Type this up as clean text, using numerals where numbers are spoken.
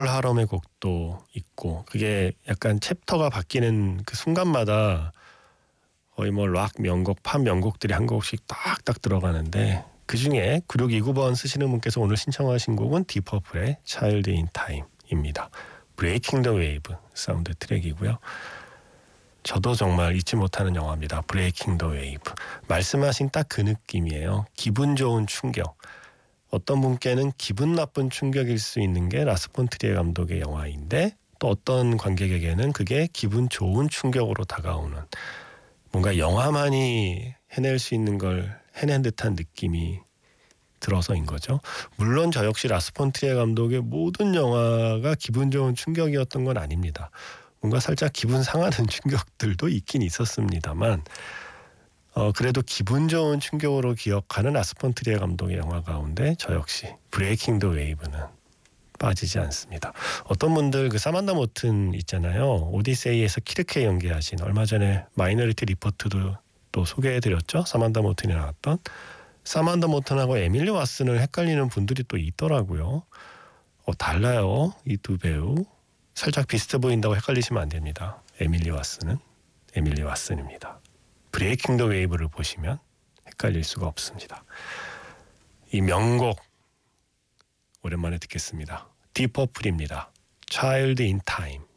하럼의 곡도 있고 그게 약간 챕터가 바뀌는 그 순간마다 거의 뭐 락 명곡, 팝 명곡들이 한 곡씩 딱딱 들어가는데 그중에 9629번 쓰시는 분께서 오늘 신청하신 곡은 디퍼플의 Child in Time입니다. Breaking the Wave 사운드 트랙이고요. 저도 정말 잊지 못하는 영화입니다. Breaking the Wave. 말씀하신 딱 그 느낌이에요. 기분 좋은 충격. 어떤 분께는 기분 나쁜 충격일 수 있는 게 라스 폰 트리에 감독의 영화인데 또 어떤 관객에게는 그게 기분 좋은 충격으로 다가오는 뭔가 영화만이 해낼 수 있는 걸 해낸 듯한 느낌이 들어서인 거죠. 물론 저 역시 라스 폰 트리에 감독의 모든 영화가 기분 좋은 충격이었던 건 아닙니다. 뭔가 살짝 기분 상하는 충격들도 있긴 있었습니다만 그래도 기분 좋은 충격으로 기억하는 라스 폰 트리에 감독의 영화 가운데 저 역시 브레이킹 더 웨이브는 빠지지 않습니다. 어떤 분들 그 사만다 모튼 있잖아요. 오디세이에서 키르케 연기하신 얼마 전에 마이너리티 리포트도 또 소개해드렸죠. 사만다 모튼이 나왔던 사만다 모튼하고 에밀리 왓슨을 헷갈리는 분들이 또 있더라고요. 달라요. 이 두 배우. 살짝 비슷해 보인다고 헷갈리시면 안 됩니다. 에밀리 왓슨입니다. 브레이킹 더 웨이브를 보시면 헷갈릴 수가 없습니다. 이 명곡 오랜만에 듣겠습니다. 디퍼플입니다. Child in Time.